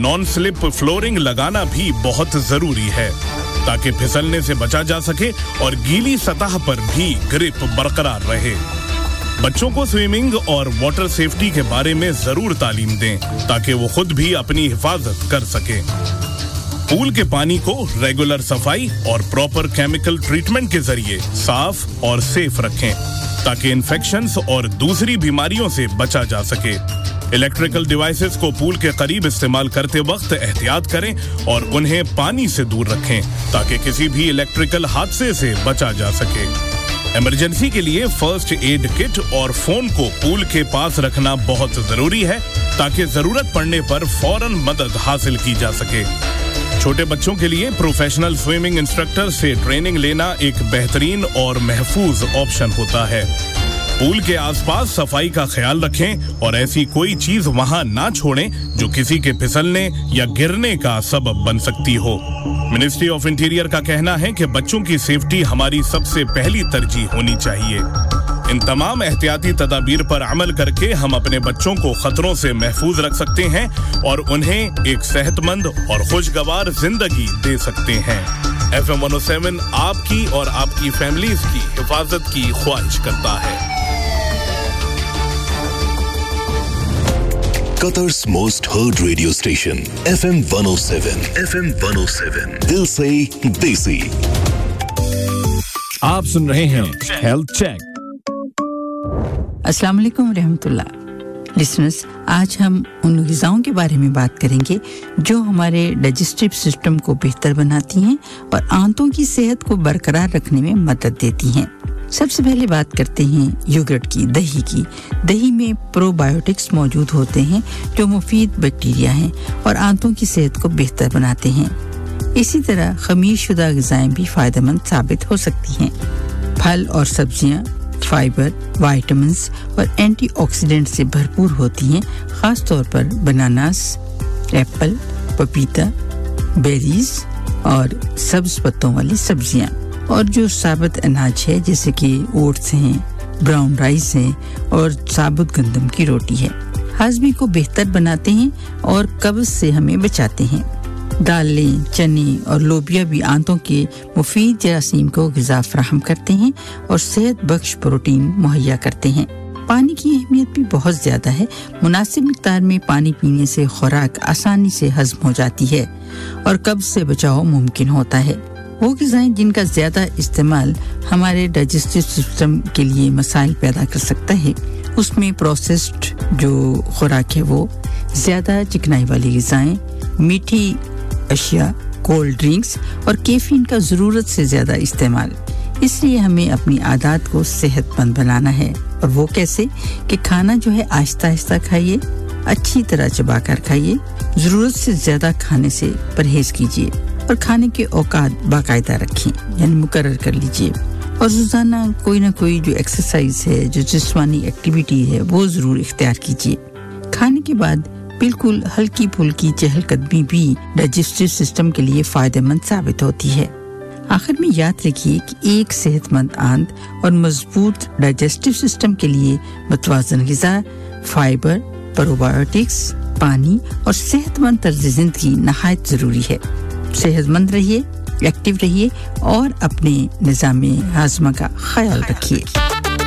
Non slip flooring लगाना भी बहुत जरूरी है ताकि फिसलने से बचा जा सके और गीली सतह पर भी ग्रिप बरकरार रहे। बच्चों को स्विमिंग और वाटर सेफ्टी के बारे में जरूर तालीम दें ताकि वो खुद भी अपनी हिफाजत कर सके। पूल के पानी को रेगुलर सफाई और प्रॉपर केमिकल ट्रीटमेंट के जरिए साफ और सेफ रखें ताकि इन्फेक्शंस और दूसरी बीमारियों से बचा जा सके। इलेक्ट्रिकल डिवाइसेस को पूल के करीब इस्तेमाल करते वक्त एहतियात करें और उन्हें पानी से दूर रखें ताकि किसी भी इलेक्ट्रिकल हादसे से बचा जा सके। इमरजेंसी के लिए फर्स्ट एड किट और फोन को पूल के पास रखना बहुत जरूरी है ताकि जरूरत पड़ने पर फौरन मदद हासिल की जा सके। छोटे बच्चों के लिए प्रोफेशनल स्विमिंग इंस्ट्रक्टर से ट्रेनिंग लेना एक बेहतरीन और महफूज ऑप्शन होता है। पूल के आसपास सफाई का ख्याल रखें और ऐसी कोई चीज वहां ना छोड़ें जो किसी के फिसलने या गिरने का सबब बन सकती हो। मिनिस्ट्री ऑफ इंटीरियर का कहना है कि बच्चों की सेफ्टी हमारी सबसे पहली तरजीह होनी चाहिए। इन तमाम एहतियाती तदाबीर पर अमल करके हम अपने बच्चों को खतरों से महफूज रख सकते हैं और उन्हें एक सेहतमंद और खुशगवार जिंदगी दे सकते हैं। FM 107 आपकी और आपकी फैमिलीज की हिफाजत की ख्वाहिश करता है। Qatar's most heard radio station, FM 107. FM 107. दिल से देसी। आप सुन रहे हैं हेल्थ चेक। अस्सलाम वालेकुम रहमतुल्लाह। लिसनर्स, आज हम उन ग़िज़ाओं के बारे में बात करेंगे जो हमारे डाइजेस्टिव सिस्टम को बेहतर बनाती हैं और आंतों की सेहत को बरकरार रखने में मदद देती हैं। सबसे पहले बात करते हैं योगर्ट की, दही की। दही में प्रोबायोटिक्स मौजूद होते हैं जो मुफीद बैक्टीरिया हैं और आंतों की सेहत को बेहतर बनाते हैं। इसी तरह खमीर शुदा ग़िज़ाएं भी फ़ायदेमंद साबित हो सकती हैं। फल और सब्जियां फाइबर, विटामिन्स और एंटीऑक्सीडेंट से भरपूर होती हैं, खास तौर पर बनानास, एप्पल, पपीता, बेरीज और सब्ज पत्तों वाली सब्जियां। और जो साबुत अनाज है जैसे कि ओट्स हैं, ब्राउन राइस है और साबुत गंदम की रोटी है, हाजमे को बेहतर बनाते हैं और कब्ज से हमें बचाते हैं। दालें, चने और लोबिया भी आंतों के मुफीद जरासीम को ग़िज़ा फराहम करते हैं और सेहत बख्श प्रोटीन मुहैया करते हैं। पानी की अहमियत भी बहुत ज़्यादा है। मुनासिब मिक़दार में पानी पीने से खुराक आसानी से हज़म हो जाती है और कब्ज़ से बचाव मुमकिन होता है। वो ग़िज़ाएं जिनका ज़्यादा इस्तेमाल हमारे डाइजेस्टिव सिस्टम के लिए मसाइल पैदा कर सकता है, उसमें प्रोसेस्ड जो खुराक है वो, ज़्यादा चिकनाई वाली ग़िज़ाएं, मीठी अशिया, कोल्ड ड्रिंक्स और कैफीन का ज़रूरत से ज़्यादा इस्तेमाल। इसलिए हमें अपनी आदत को सेहतमंद बनाना है। और वो कैसे कि खाना जो है आहिस्ता आहिस्ता खाइए, अच्छी तरह चबाकर खाइए, ज़रूरत से ज़्यादा खाने से परहेज़ कीजिए और खाने के औकात बाकायदा रखें, यानी मुकर्रर कर लीजिए। और रोज़ाना कोई ना कोई जो एक्सरसाइज है, जो जिस्मानी एक्टिविटी है, वो ज़रूर इख्तियार कीजिए। खाने के बाद बिल्कुल हल्की फुल्की चहलकदमी भी डाइजेस्टिव सिस्टम के लिए फायदेमंद साबित होती है। आखिर में याद रखिए कि एक सेहतमंद आंत और मजबूत डाइजेस्टिव सिस्टम के लिए मुतवाज़न ग़िज़ा, फाइबर, प्रोबायोटिक्स, पानी और सेहतमंद तर्ज़ ज़िंदगी नहायत ज़रूरी है। सेहतमंद रहिए, एक्टिव रहिए और अपने निज़ाम हाज़मा का ख्याल रखिए।